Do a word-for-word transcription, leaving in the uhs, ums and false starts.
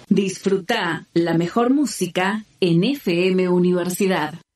Disfruta la mejor música en F M Universidad.